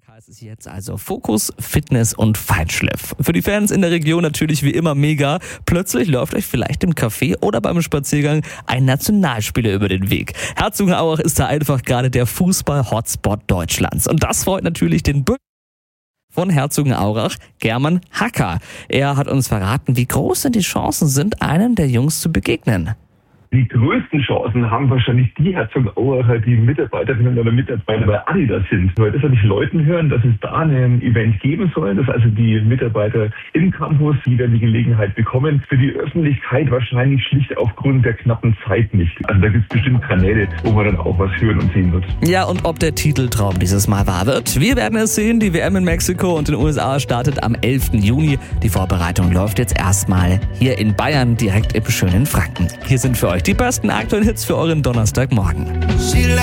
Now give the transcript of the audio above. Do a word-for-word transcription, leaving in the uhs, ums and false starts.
Heißt es jetzt also Fokus, Fitness und Feinschliff. Für die Fans in der Region natürlich wie immer mega. Plötzlich läuft euch vielleicht im Café oder beim Spaziergang ein Nationalspieler über den Weg. Herzogenaurach ist da einfach gerade der Fußball-Hotspot Deutschlands. Und das freut natürlich den Bürger von Herzogenaurach, German Hacker. Er hat uns verraten, wie groß denn die Chancen sind, einem der Jungs zu begegnen. Die größten Chancen haben wahrscheinlich die Herzogenauracher, die Mitarbeiterinnen oder Mitarbeiter bei Adidas sind. Weil das habe ich Leuten hören, dass es da ein Event geben soll, dass also die Mitarbeiter im Campus wieder die Gelegenheit bekommen. Für die Öffentlichkeit wahrscheinlich schlicht aufgrund der knappen Zeit nicht. Also da gibt es bestimmt Kanäle, wo man dann auch was hören und sehen wird. Ja, und ob der Titeltraum dieses Mal wahr wird? Wir werden es sehen. Die W M in Mexiko und den U S A startet am elften Juni. Die Vorbereitung läuft jetzt erstmal hier in Bayern, direkt im schönen Franken. Hier sind für euch die besten aktuellen Hits für euren Donnerstagmorgen.